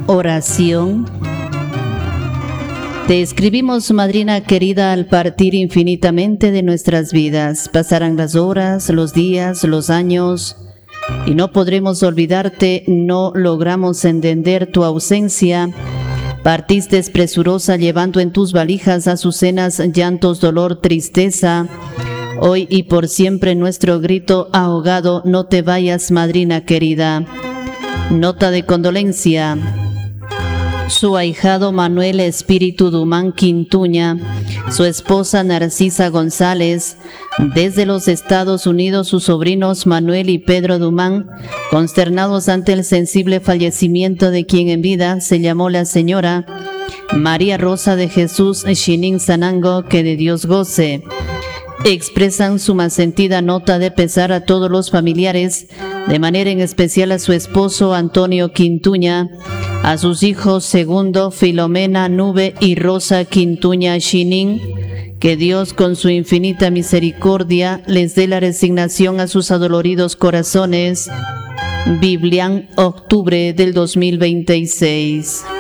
Oración. Te escribimos, madrina querida, al partir infinitamente de nuestras vidas. Pasarán las horas, los días, los años, y no podremos olvidarte, no logramos entender tu ausencia. Partiste presurosa llevando en tus valijas azucenas, llantos, dolor, tristeza. Hoy y por siempre nuestro grito ahogado, no te vayas, madrina querida. Nota de condolencia. Su ahijado Manuel Espíritu Dumán Quintuña, su esposa Narcisa González, desde los Estados Unidos sus sobrinos Manuel y Pedro Dumán, consternados ante el sensible fallecimiento de quien en vida se llamó la señora María Rosa de Jesús Shinin Sanango, que de Dios goce. Expresan su más sentida nota de pesar a todos los familiares, de manera en especial a su esposo Antonio Quintuña, a sus hijos Segundo, Filomena, Nube y Rosa Quintuña Shinin. Que Dios con su infinita misericordia les dé la resignación a sus adoloridos corazones. Biblián, octubre del 2026.